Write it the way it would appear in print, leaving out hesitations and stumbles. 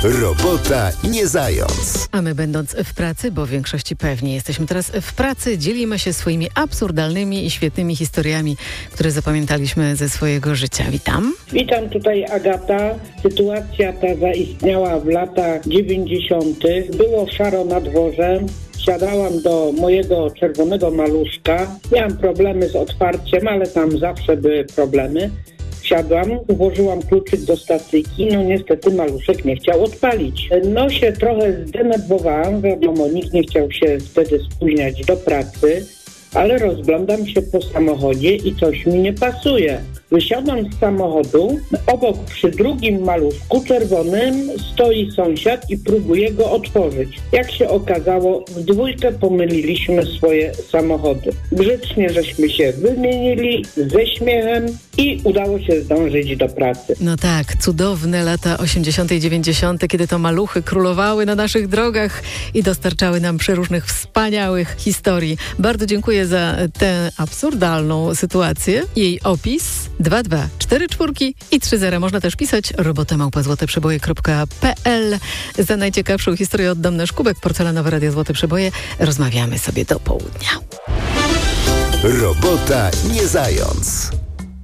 Robota nie zając. A my, będąc w pracy, bo w większości pewnie jesteśmy teraz w pracy, dzielimy się swoimi absurdalnymi i świetnymi historiami, które zapamiętaliśmy ze swojego życia. Witam. Witam, tutaj Agata. Sytuacja ta zaistniała w latach 90. Było szaro na dworze. Siadałam do mojego czerwonego maluszka. Miałam problemy z otwarciem, ale tam zawsze były problemy. Siadłam, włożyłam kluczyk do stacyjki, niestety maluszek nie chciał odpalić. Się trochę zdenerwowałam, wiadomo, nikt nie chciał się wtedy spóźniać do pracy, ale rozglądam się po samochodzie i coś mi nie pasuje. Wysiadam z samochodu, obok przy drugim maluszku czerwonym stoi sąsiad i próbuje go otworzyć. Jak się okazało, w dwójkę pomyliliśmy swoje samochody. Grzecznie żeśmy się wymienili ze śmiechem i udało się zdążyć do pracy. No tak, cudowne lata 80. i 90., kiedy to maluchy królowały na naszych drogach i dostarczały nam przeróżnych wspaniałych historii. Bardzo dziękuję za tę absurdalną sytuację. Jej opis 2244 i 30. Można też pisać robota@złoteprzeboje.pl. Za najciekawszą historię oddam nasz kubek porcelanowy Radia Złote Przeboje. Rozmawiamy sobie do południa. Robota nie zając.